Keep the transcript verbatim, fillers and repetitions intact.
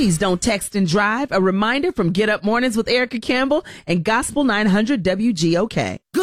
Please don't text and drive. A reminder from Get Up Mornings with Erica Campbell and Gospel nine hundred W G O K. Good